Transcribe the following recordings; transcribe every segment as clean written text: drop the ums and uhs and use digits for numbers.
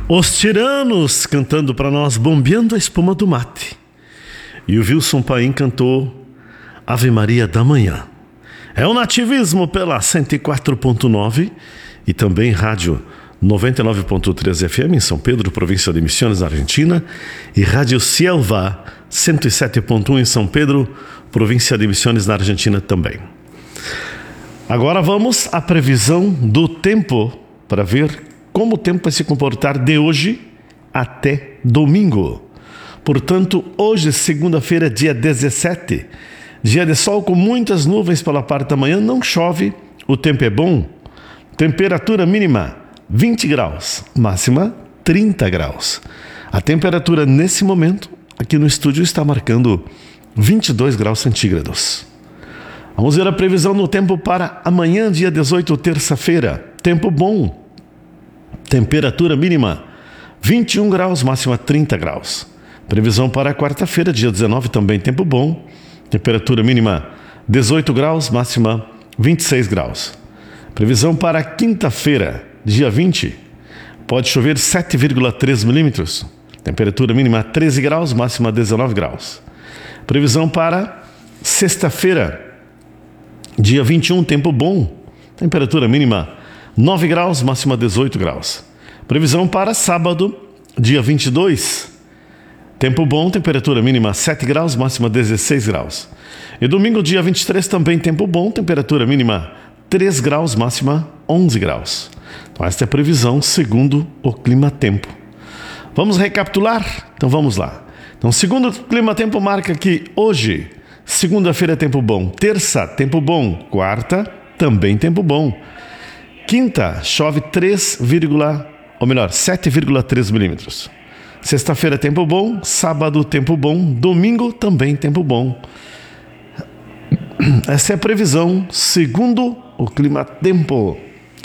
Os Tiranos cantando para nós Bombeando a Espuma do Mate. E o Wilson Paim cantou Ave Maria da Manhã. É o Nativismo pela 104.9 e também rádio 99.3 FM em São Pedro, província de Misiones, na Argentina, e rádio Selva 107.1 em São Pedro, província de Misiones, na Argentina também. Agora vamos à previsão do tempo para ver como o tempo vai se comportar de hoje até domingo. Portanto, hoje, segunda-feira, dia 17, dia de sol com muitas nuvens pela parte da manhã, não chove, o tempo é bom. Temperatura mínima 20 graus, máxima 30 graus. A temperatura nesse momento aqui no estúdio está marcando 22 graus centígrados. Vamos ver a previsão do tempo para amanhã, dia 18, terça-feira. Tempo bom. Temperatura mínima 21 graus, máxima 30 graus. Previsão para quarta-feira, dia 19, também tempo bom. Temperatura mínima 18 graus, máxima 26 graus. Previsão para quinta-feira, dia 20, pode chover 7,3 milímetros. Temperatura mínima 13 graus, máxima 19 graus. Previsão para sexta-feira, dia 21, tempo bom. Temperatura mínima 9 graus, máxima 18 graus. Previsão para sábado, dia 22, tempo bom, temperatura mínima 7 graus, máxima 16 graus. E domingo, dia 23, também tempo bom, temperatura mínima 3 graus, máxima 11 graus. Então esta é a previsão segundo o Climatempo. Vamos recapitular? Então vamos lá. Então, segundo o Climatempo marca que hoje, segunda-feira, tempo bom. Terça, tempo bom. Quarta, também tempo bom. Quinta, chove 7,3 milímetros. Sexta-feira, tempo bom. Sábado, tempo bom. Domingo, também tempo bom. Essa é a previsão segundo o Climatempo.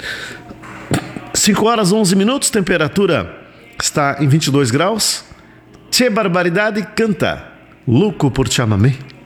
5 horas 11 minutos, temperatura está em 22 graus. Che Barbaridade canta Louco por Chamamé.